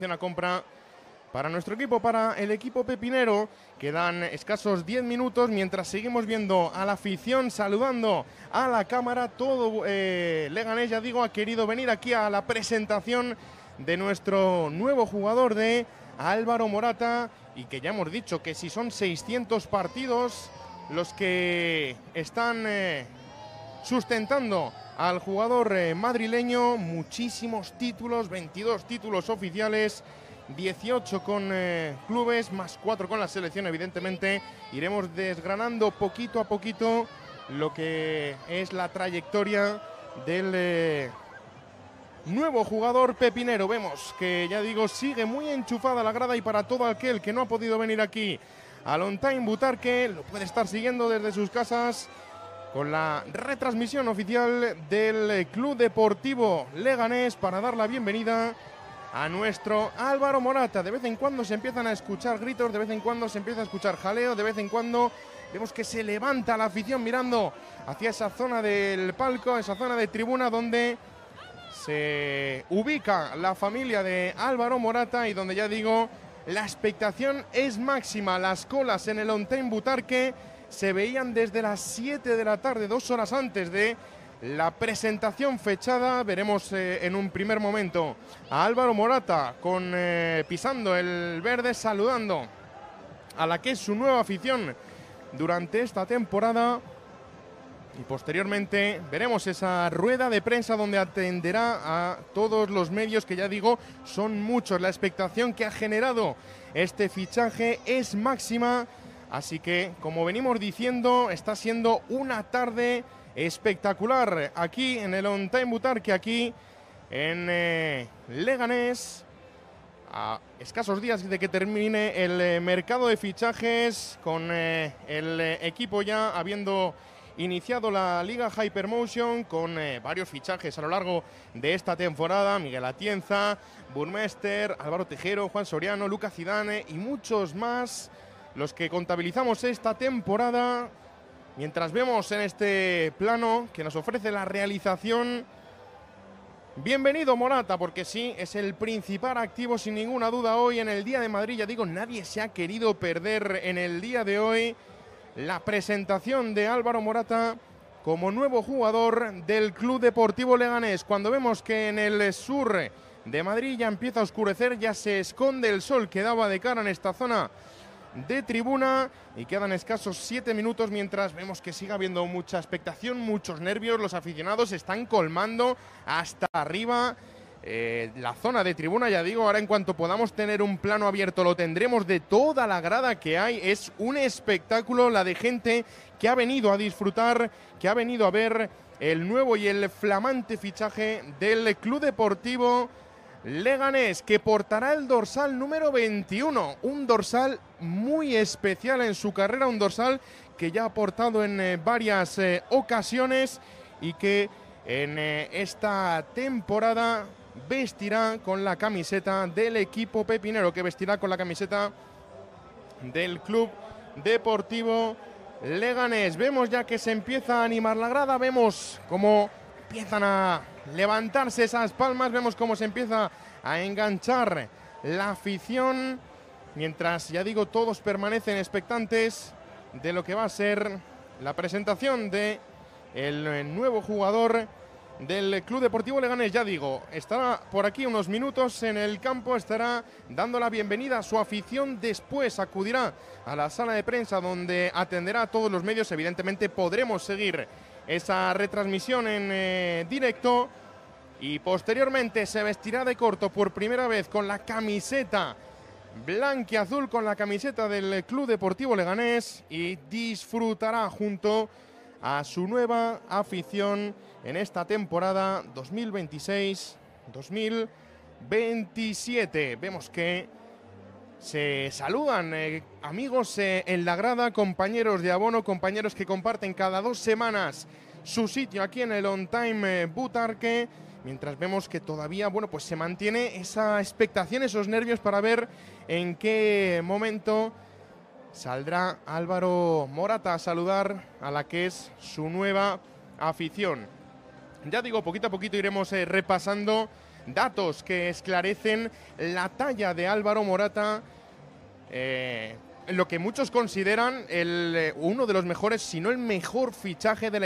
Una compra para nuestro equipo, para el equipo pepinero. Quedan escasos 10 minutos mientras seguimos viendo a la afición saludando a la cámara. Todo Leganés, ya digo, ha querido venir aquí a la presentación de nuestro nuevo jugador, de Álvaro Morata, y que ya hemos dicho que si son 600 partidos los que están sustentando al jugador madrileño, muchísimos títulos, 22 títulos oficiales, 18 con clubes, más 4 con la selección. Evidentemente iremos desgranando poquito a poquito lo que es la trayectoria del nuevo jugador pepinero. Vemos que, ya digo, sigue muy enchufada la grada, y para todo aquel que no ha podido venir aquí al On Time Butarque, lo puede estar siguiendo desde sus casas con la retransmisión oficial del Club Deportivo Leganés, para dar la bienvenida a nuestro Álvaro Morata. De vez en cuando se empiezan a escuchar gritos, de vez en cuando se empieza a escuchar jaleo, de vez en cuando vemos que se levanta la afición mirando hacia esa zona del palco, esa zona de tribuna donde se ubica la familia de Álvaro Morata, y donde, ya digo, la expectación es máxima. Las colas en el On Time Butarque se veían desde las 7 de la tarde, 2 horas antes de la presentación fechada. Veremos en un primer momento a Álvaro Morata pisando el verde, saludando a la que es su nueva afición durante esta temporada. Y posteriormente veremos esa rueda de prensa donde atenderá a todos los medios, que, ya digo, son muchos. La expectación que ha generado este fichaje es máxima. Así que, como venimos diciendo, está siendo una tarde espectacular aquí en el On Time Butarque, aquí en Leganés, a escasos días de que termine el mercado de fichajes, con el equipo ya habiendo iniciado la Liga Hypermotion, con varios fichajes a lo largo de esta temporada: Miguel Atienza, Burmester, Álvaro Tejero, Juan Soriano, Lucas Zidane y muchos más, los que contabilizamos esta temporada. Mientras vemos en este plano que nos ofrece la realización, bienvenido Morata, porque sí, es el principal activo sin ninguna duda hoy en el Día de Madrid. Ya digo, nadie se ha querido perder en el día de hoy la presentación de Álvaro Morata como nuevo jugador del Club Deportivo Leganés. Cuando vemos que en el sur de Madrid ya empieza a oscurecer, ya se esconde el sol que daba de cara en esta zona de tribuna, y quedan escasos 7 minutos mientras vemos que sigue habiendo mucha expectación, muchos nervios. Los aficionados están colmando hasta arriba la zona de tribuna. Ya digo, ahora en cuanto podamos tener un plano abierto lo tendremos de toda la grada que hay. Es un espectáculo la de gente que ha venido a disfrutar, que ha venido a ver el nuevo y el flamante fichaje del Club Deportivo Leganés, que portará el dorsal número 21, un dorsal muy especial en su carrera, un dorsal que ya ha portado en varias ocasiones, y que en esta temporada vestirá con la camiseta del equipo pepinero, que vestirá con la camiseta del Club Deportivo Leganés. Vemos ya que se empieza a animar la grada, vemos cómo empiezan a levantarse esas palmas, vemos cómo se empieza a enganchar la afición, mientras, ya digo, todos permanecen expectantes de lo que va a ser la presentación de el nuevo jugador del Club Deportivo Leganés. Ya digo, estará por aquí unos minutos en el campo, estará dando la bienvenida a su afición, después acudirá a la sala de prensa donde atenderá a todos los medios. Evidentemente podremos seguir esa retransmisión en directo, y posteriormente se vestirá de corto por primera vez con la camiseta blanquiazul, con la camiseta del Club Deportivo Leganés, y disfrutará junto a su nueva afición en esta temporada 2026-2027. Vemos que se saludan amigos en la grada, compañeros de abono, compañeros que comparten cada 2 semanas su sitio aquí en el On Time Butarque, mientras vemos que todavía, bueno, pues se mantiene esa expectación, esos nervios para ver en qué momento saldrá Álvaro Morata a saludar a la que es su nueva afición. Ya digo, poquito a poquito iremos repasando datos que esclarecen la talla de Álvaro Morata, lo que muchos consideran uno de los mejores, si no el mejor fichaje de la